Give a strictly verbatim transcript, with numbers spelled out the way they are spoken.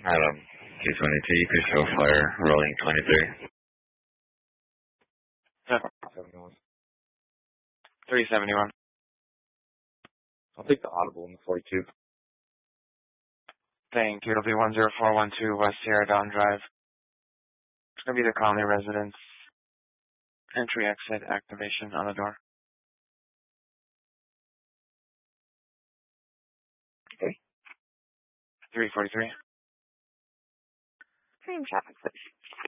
Um, Q twenty-two, you could show fire rolling twenty-three. seventy-one. three seventy-one. I'll take the audible in the forty-two. Thank you. It'll be one zero four one two West Sierra Dawn Drive. It's going to be the Conley residence. Entry, exit, activation on the door. Okay. three forty-three. Same traffic, please.